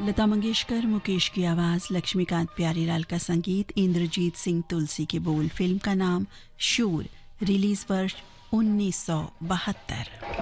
लता मंगेशकर, मुकेश की आवाज, लक्ष्मीकांत प्यारीलाल का संगीत, इंद्रजीत सिंह तुलसी के बोल। फिल्म का नाम शूर, रिलीज वर्ष 1972।